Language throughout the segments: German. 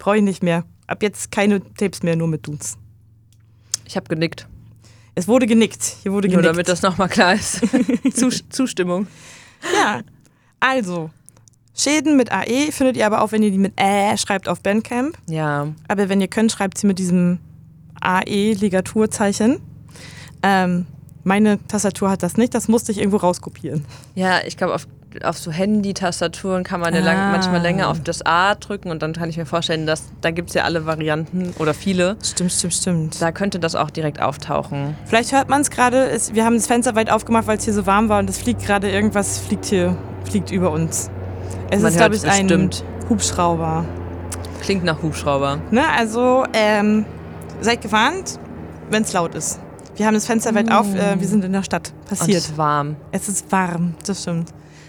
Brauche ich nicht mehr. Ab jetzt keine Tapes mehr, nur mit Dudes. Ich habe genickt. Es wurde genickt. Hier wurde genickt. Nur damit das nochmal klar ist. Zustimmung. Ja, also, Schäden mit AE findet ihr aber auch, wenn ihr die mit schreibt auf Bandcamp. Ja. Aber wenn ihr könnt, schreibt sie mit diesem AE-Ligaturzeichen. Meine Tastatur hat das nicht, das musste ich irgendwo rauskopieren. Ja, ich glaube, auf so Handy-Tastaturen kann man ja manchmal länger auf das A drücken und dann kann ich mir vorstellen, dass da gibt es ja alle Varianten oder viele. Stimmt. Da könnte das auch direkt auftauchen. Vielleicht hört man es gerade, wir haben das Fenster weit aufgemacht, weil es hier so warm war und es fliegt gerade irgendwas, fliegt über uns. Es ist, glaube ich, ein Hubschrauber. Klingt nach Hubschrauber. Ne, also, seid gewarnt, wenn es laut ist. Wir haben das Fenster weit auf, wir sind in der Stadt. Passiert. Und es ist warm. Es ist warm, das stimmt.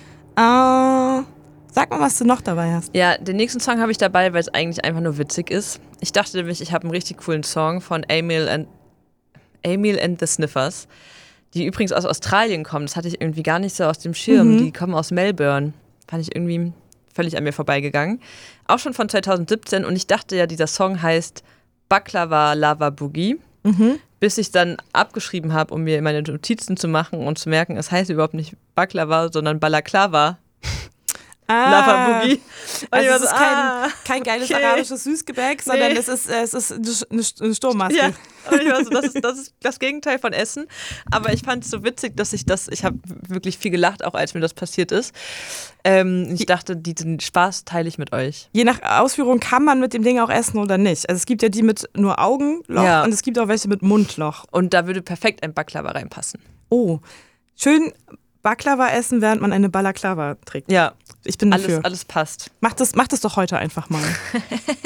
Sag mal, was du noch dabei hast. Ja, den nächsten Song habe ich dabei, weil es eigentlich einfach nur witzig ist. Ich dachte nämlich, ich habe einen richtig coolen Song von Emil and the Sniffers, die übrigens aus Australien kommen. Das hatte ich irgendwie gar nicht so aus dem Schirm. Die kommen aus Melbourne. Fand ich irgendwie völlig an mir vorbeigegangen. Auch schon von 2017 und ich dachte ja, dieser Song heißt Baklava Lava Boogie. Bis ich dann abgeschrieben habe, um mir meine Notizen zu machen und zu merken, es heißt überhaupt nicht Baklava, sondern Balaklava. Lava Boogie. Also es ist kein geiles arabisches Süßgebäck, sondern es ist eine Sturmmaske. Ja, und ich war so, das ist das Gegenteil von Essen. Aber ich fand es so witzig, dass ich habe wirklich viel gelacht, auch als mir das passiert ist. Ich dachte, diesen Spaß teile ich mit euch. Je nach Ausführung kann man mit dem Ding auch essen oder nicht. Also es gibt ja die mit nur Augenloch und es gibt auch welche mit Mundloch. Und da würde perfekt ein Baklava reinpassen. Oh, schön Baklava essen, während man eine Balaklava trägt. Ja. Ich bin dafür. Alles passt. Mach das doch heute einfach mal.